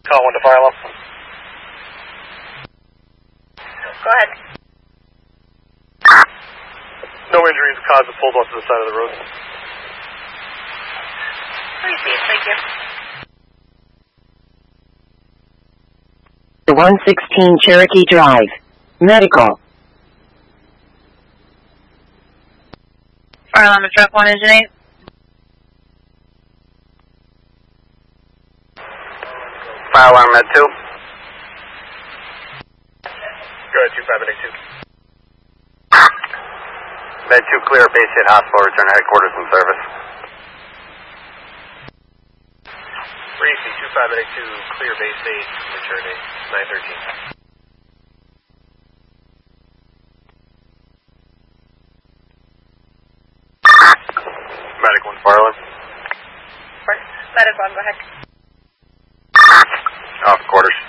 Call 1 to fire alarm. Go ahead. No injuries caused the pulled off to the side of the road. Receive, thank you. The 116 Cherokee Drive. Medical. Fire alarm, truck 1, engine 8. Fire alarm, med 2. Go ahead, 2582. Med 2 clear, base hit hospital, return to headquarters in service. Reese, 2582, clear base 8, return 913. Medic 1, fire alarm. Medic 1, go ahead. Off quarters.